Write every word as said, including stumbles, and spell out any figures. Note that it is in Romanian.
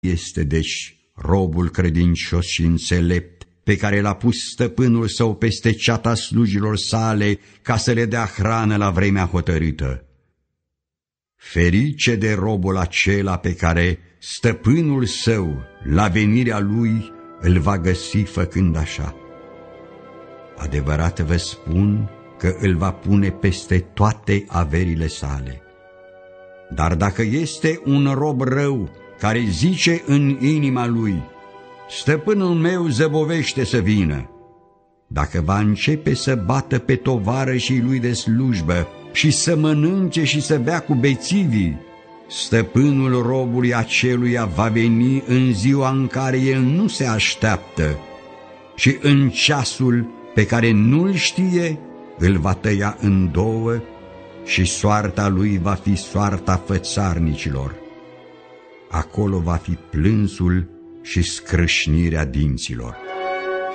este deci robul credincios și înțelept, pe care l-a pus stăpânul său peste ceata slujilor sale, ca să le dea hrană la vremea hotărâtă. Ferice de robul acela pe care stăpânul său, la venirea lui, îl va găsi făcând așa. Adevărat vă spun că îl va pune peste toate averile sale. Dar dacă este un rob rău care zice în inima lui, stăpânul meu zăbovește să vină, dacă va începe să bată pe tovarășii lui de slujbă și să mănânce și să bea cu bețivii, stăpânul robului aceluia va veni în ziua în care el nu se așteaptă și în ceasul pe care nu-l știe, îl va tăia în două și soarta lui va fi soarta fățarnicilor. Acolo va fi plânsul și scrâșnirea dinților.